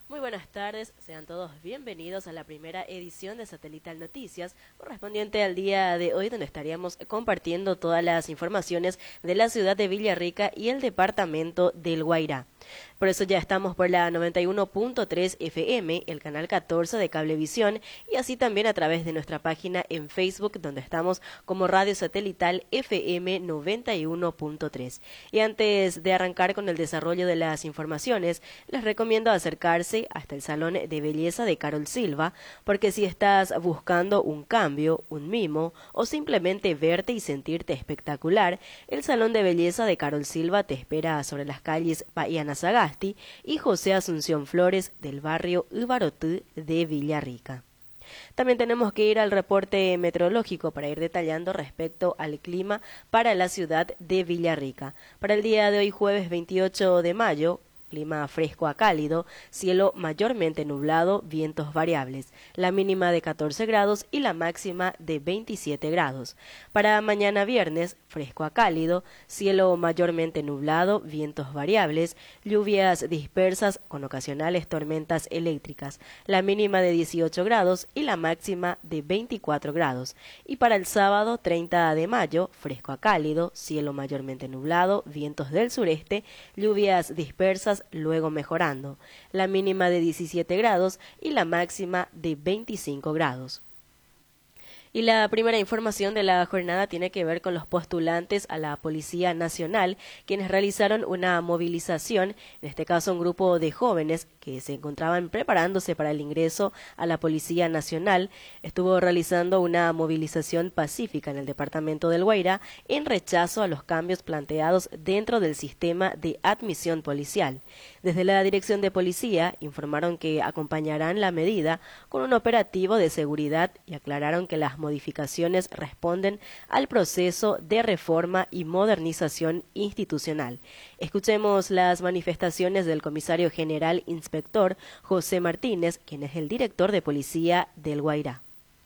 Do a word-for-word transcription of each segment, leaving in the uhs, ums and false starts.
Muy buenas tardes, sean todos bienvenidos a la primera edición de Satelital Noticias, correspondiente al día de hoy, donde estaríamos compartiendo todas las informaciones de la ciudad de Villarrica y el departamento del Guairá. Por eso ya estamos por la noventa y uno punto tres F M, el canal catorce de Cablevisión, y así también a través de nuestra página en Facebook, donde estamos como Radio Satelital F M noventa y uno punto tres. Y antes de arrancar con el desarrollo de las informaciones, les recomiendo acercarse hasta el Salón de Belleza de Carol Silva, porque si estás buscando un cambio, un mimo o simplemente verte y sentirte espectacular, el Salón de Belleza de Carol Silva te espera sobre las calles Bahiana Sagasti y José Asunción Flores del barrio Ubarotú de Villarrica. También tenemos que ir al reporte meteorológico para ir detallando respecto al clima para la ciudad de Villarrica. Para el día de hoy, jueves veintiocho de mayo, clima fresco a cálido, cielo mayormente nublado, vientos variables, la mínima de catorce grados y la máxima de veintisiete grados. Para mañana viernes, fresco a cálido, cielo mayormente nublado, vientos variables, lluvias dispersas con ocasionales tormentas eléctricas, la mínima de dieciocho grados y la máxima de veinticuatro grados. Y para el sábado treinta de mayo, fresco a cálido, cielo mayormente nublado, vientos del sureste, lluvias dispersas luego mejorando, la mínima de diecisiete grados y la máxima de veinticinco grados. Y la primera información de la jornada tiene que ver con los postulantes a la Policía Nacional, quienes realizaron una movilización, en este caso un grupo de jóvenes que se encontraban preparándose para el ingreso a la Policía Nacional, estuvo realizando una movilización pacífica en el departamento del Guairá en rechazo a los cambios planteados dentro del sistema de admisión policial. Desde la Dirección de Policía informaron que acompañarán la medida con un operativo de seguridad y aclararon que las modificaciones responden al proceso de reforma y modernización institucional. Escuchemos las manifestaciones del comisario general inspector José Martínez, quien es el director de policía del Guairá.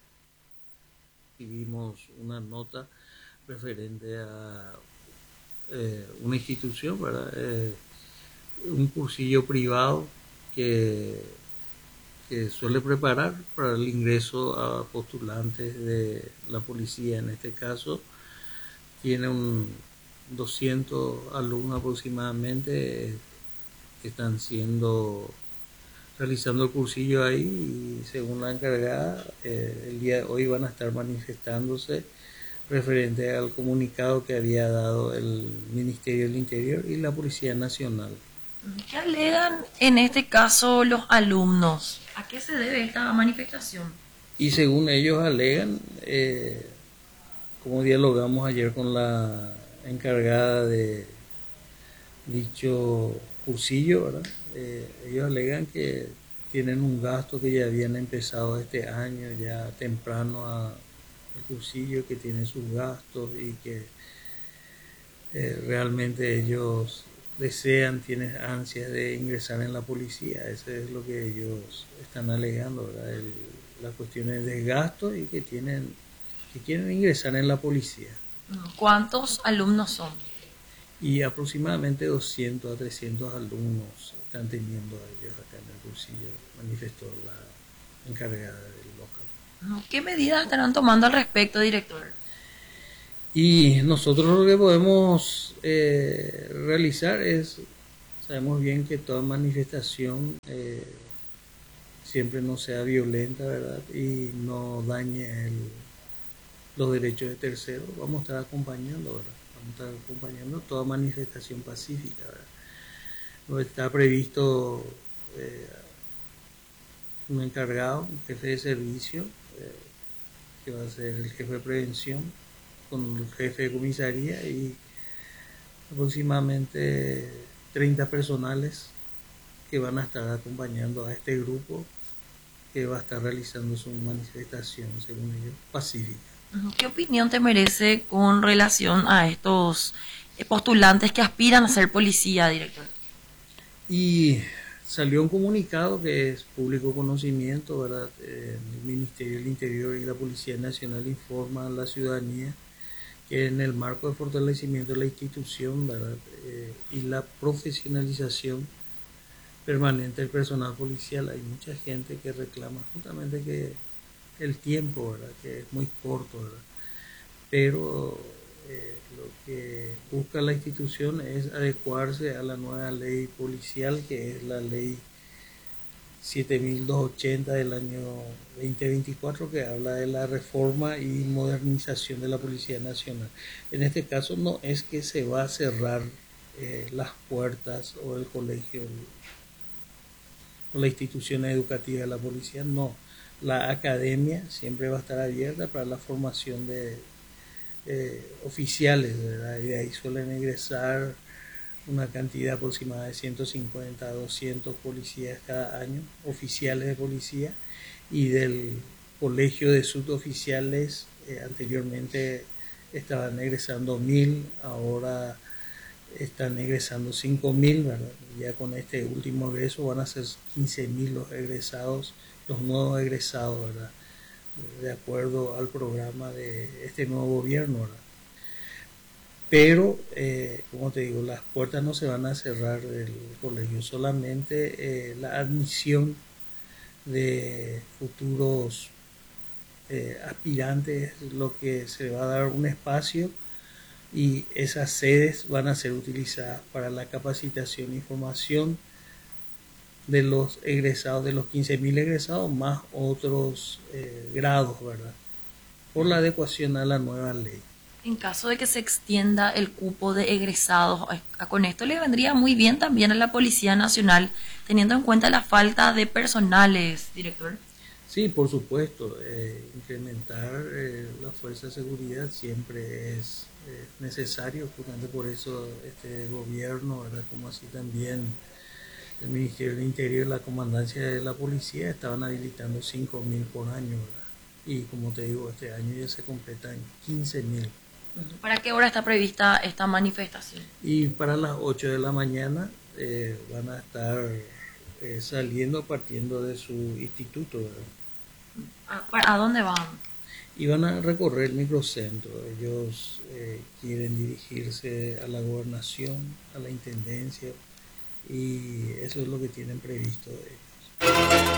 Recibimos una nota referente a eh, una institución, ¿verdad? Eh, un cursillo privado que que suele preparar para el ingreso a postulantes de la policía. En este caso tiene un doscientos alumnos aproximadamente que están siendo realizando el cursillo ahí, y según la encargada eh, el día de hoy van a estar manifestándose referente al comunicado que había dado el Ministerio del Interior y la Policía Nacional. ¿Qué alegan en este caso los alumnos? ¿A qué se debe esta manifestación? Y según ellos alegan, eh, como dialogamos ayer con la encargada de dicho cursillo, ¿verdad? Eh, ellos alegan que tienen un gasto que ya habían empezado este año, ya temprano a el cursillo, que tiene sus gastos y que eh, realmente ellos desean, tienen ansias de ingresar en la policía. Eso es lo que ellos están alegando, ¿verdad? El, las cuestiones de gasto y que tienen que quieren ingresar en la policía. ¿Cuántos alumnos son? Y aproximadamente doscientos a trescientos alumnos están teniendo ellos acá en el cursillo, manifestó la encargada del local. ¿Qué medidas estarán tomando al respecto, director? Y nosotros lo que podemos eh, realizar es, sabemos bien que toda manifestación eh, siempre no sea violenta, ¿verdad? Y no dañe el, los derechos de terceros. Vamos a estar acompañando, ¿verdad? Vamos a estar acompañando toda manifestación pacífica, ¿verdad? No está previsto eh, un encargado, un jefe de servicio, eh, que va a ser el jefe de prevención, con el jefe de comisaría y aproximadamente treinta personales que van a estar acompañando a este grupo que va a estar realizando su manifestación, según ellos, pacífica. ¿Qué opinión te merece con relación a estos postulantes que aspiran a ser policía, director? Y salió un comunicado que es público conocimiento, ¿verdad? El Ministerio del Interior y la Policía Nacional informan a la ciudadanía que en el marco de fortalecimiento de la institución, ¿verdad? Eh, y la profesionalización permanente del personal policial. Hay mucha gente que reclama justamente que el tiempo, ¿verdad?, que es muy corto, ¿verdad? Pero eh, lo que busca la institución es adecuarse a la nueva ley policial, que es la ley siete mil doscientos ochenta del año veinte veinticuatro, que habla de la reforma y modernización de la Policía Nacional. En este caso no es que se va a cerrar eh, las puertas o el colegio o la institución educativa de la policía, no. La academia siempre va a estar abierta para la formación de eh, oficiales, ¿verdad? Y de ahí suelen egresar una cantidad aproximada de ciento cincuenta a doscientos policías cada año, oficiales de policía, y del colegio de suboficiales eh, anteriormente estaban egresando mil, ahora están egresando cinco mil, ¿verdad? Ya con este último egreso van a ser quince mil los egresados, los nuevos egresados, ¿verdad?, de acuerdo al programa de este nuevo gobierno, ¿verdad? Pero, eh, como te digo, las puertas no se van a cerrar del colegio, solamente eh, la admisión de futuros eh, aspirantes, lo que se va a dar un espacio, y esas sedes van a ser utilizadas para la capacitación y formación de los egresados, de los quince mil egresados, más otros eh, grados, ¿verdad?, por la adecuación a la nueva ley. En caso de que se extienda el cupo de egresados, con esto le vendría muy bien también a la Policía Nacional, teniendo en cuenta la falta de personales, director. Sí, por supuesto, eh, incrementar eh, la fuerza de seguridad siempre es eh, necesario, justamente por eso este gobierno, ¿verdad?, como así también el Ministerio del Interior y la Comandancia de la Policía estaban habilitando cinco mil por año, ¿verdad? Y como te digo, este año ya se completan quince mil. ¿Para qué hora está prevista esta manifestación? Y para las ocho de la mañana eh, van a estar eh, saliendo, partiendo de su instituto, ¿verdad? ¿A, ¿A dónde van? Y van a recorrer el microcentro. Ellos eh, quieren dirigirse a la gobernación, a la intendencia, y eso es lo que tienen previsto ellos.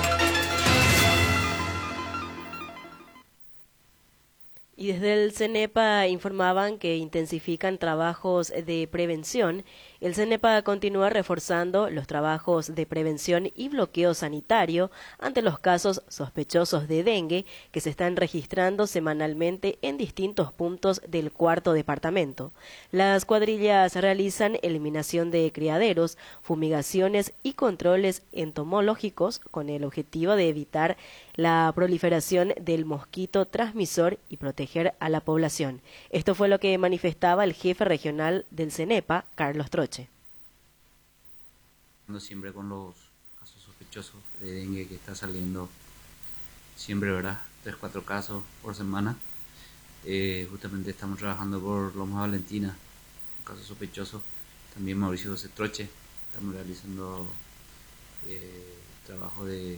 Y desde el CENEPA informaban que intensifican trabajos de prevención. El CENEPA continúa reforzando los trabajos de prevención y bloqueo sanitario ante los casos sospechosos de dengue que se están registrando semanalmente en distintos puntos del cuarto departamento. Las cuadrillas realizan eliminación de criaderos, fumigaciones y controles entomológicos con el objetivo de evitar la proliferación del mosquito transmisor y proteger a la población. Esto fue lo que manifestaba el jefe regional del CENEPA, Carlos Troche. Siempre con los casos sospechosos de dengue que está saliendo siempre, ¿verdad? Tres, cuatro casos por semana. Eh, justamente estamos trabajando por Loma Valentina, un caso sospechoso. También Mauricio José Troche. Estamos realizando eh, trabajo de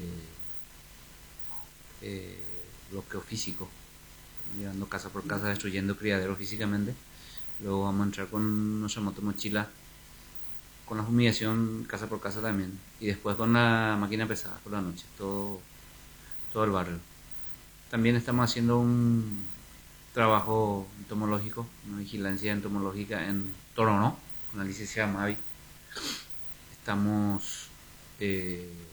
Eh, bloqueo físico, llevando casa por casa, destruyendo criaderos físicamente. Luego vamos a entrar con nuestra motomochila con la fumigación casa por casa también, y después con la máquina pesada por la noche, todo, todo el barrio. También estamos haciendo un trabajo entomológico, una vigilancia entomológica en Torono, con la licenciada Mavi. Estamos eh,